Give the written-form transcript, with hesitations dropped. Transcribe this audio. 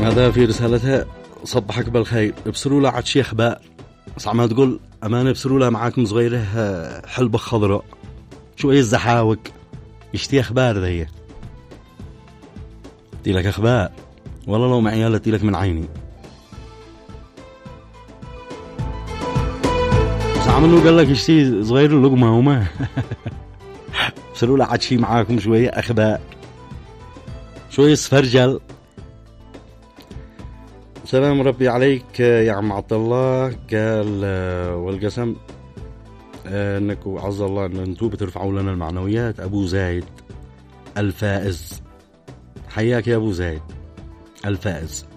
هذا في رسالتها: صبحك بالخير، ابصروا لها عاد شيخ باء، بس عم تقول أمانة ابصروا لها معاكم صغيره حلبة خضراء شوية زحاوك يشتي أخبار ذي. دي لك أخبار والله لو معي يالتي لك من عيني. بس عملوا قال لك يشتي صغير اللقمة وما ابصروا لها عاد شي معاكم شوية أخبار شوية سفرجل. سلام ربي عليك يا عم عبد الله. قال والقسم انكم عز الله ان انتم بترفعوا لنا المعنويات. ابو زايد الفائز، حياك يا ابو زايد الفائز.